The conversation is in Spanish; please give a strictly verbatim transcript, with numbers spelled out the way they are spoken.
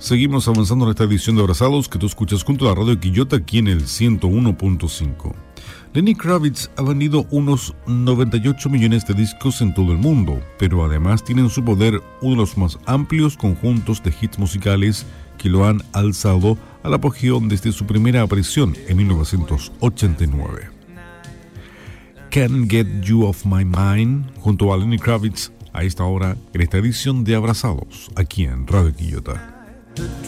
Seguimos avanzando en esta edición de Abrazados que tú escuchas junto a la radio Quillota aquí en el ciento uno punto cinco. Lenny Kravitz ha vendido unos noventa y ocho millones de discos en todo el mundo, pero además tiene en su poder uno de los más amplios conjuntos de hits musicales que lo han alzado al apogeo desde su primera aparición en mil novecientos ochenta y nueve. Can't Get You Off My Mind junto a Lenny Kravitz a esta hora en esta edición de Abrazados aquí en Radio Quillota.